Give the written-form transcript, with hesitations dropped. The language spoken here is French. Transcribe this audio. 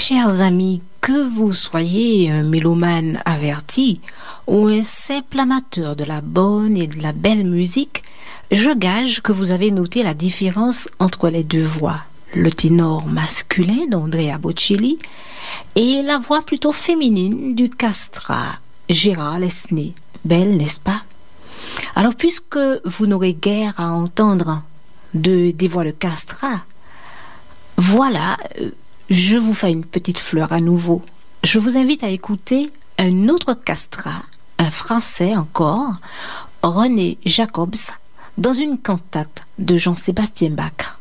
Chers amis, que vous soyez un mélomane averti ou un simple amateur de la bonne et de la belle musique, je gage que vous avez noté la différence entre les deux voix, le ténor masculin d'Andrea Bocelli et la voix plutôt féminine du castrat Gérard Lesné. Belle, n'est-ce pas? Alors, puisque vous n'aurez guère à entendre des voix de castrat, voilà, je vous fais une petite fleur à nouveau. Je vous invite à écouter un autre castrat, un Français encore, René Jacobs, dans une cantate de Jean-Sébastien Bach.